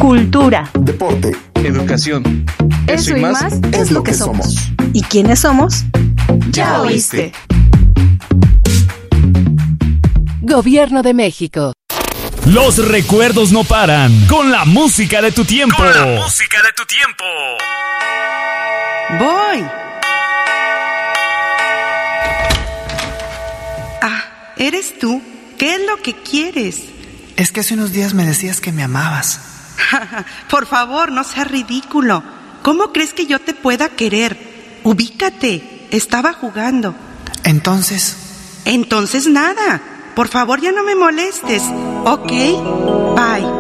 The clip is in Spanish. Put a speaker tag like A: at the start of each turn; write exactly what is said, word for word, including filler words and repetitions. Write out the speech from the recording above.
A: cultura,
B: deporte,
C: educación.
A: Eso, Eso y más, más es, es lo que, que somos. somos.
D: ¿Y quiénes somos?
A: Ya oíste.
E: Gobierno de México.
F: Los recuerdos no paran con la música de tu tiempo.
G: Con la música de tu tiempo.
H: Voy. Ah, ¿eres tú? ¿Qué es lo que quieres?
I: Es que hace unos días me decías que me amabas.
H: Por favor, no seas ridículo. ¿Cómo crees que yo te pueda querer? Ubícate. Estaba jugando.
I: Entonces...
H: Entonces nada. Por favor, ya no me molestes. Ok, bye.